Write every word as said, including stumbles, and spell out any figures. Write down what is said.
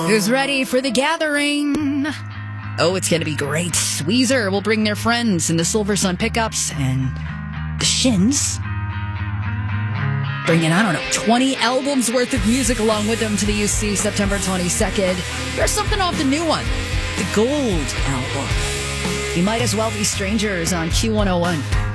Who's ready for the gathering? Oh, it's going to be great. Weezer will bring their friends in the Silver Sun Pickups, and the Shins bringing, I don't know, twenty albums worth of music along with them to the U C September twenty-second. Here's something off the new one, the Gold album. You might as well be strangers on Q one oh one.